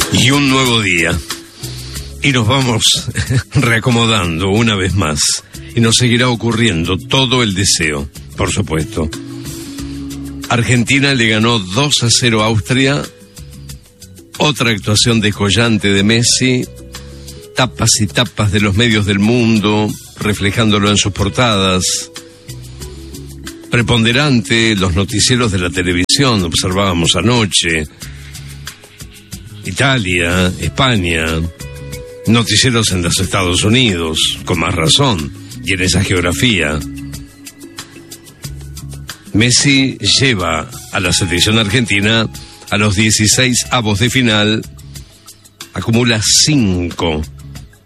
Y un nuevo día. Y nos vamos reacomodando una vez más. Y nos seguirá ocurriendo todo el deseo, por supuesto. Argentina le ganó 2-0 a Austria. Otra actuación descollante de Messi. Tapas y tapas de los medios del mundo, reflejándolo en sus portadas. Preponderante los noticieros de la televisión, observábamos anoche. Italia, España, noticieros en los Estados Unidos, con más razón, y en esa geografía. Messi lleva a la selección argentina a los 16avos de final, acumula 5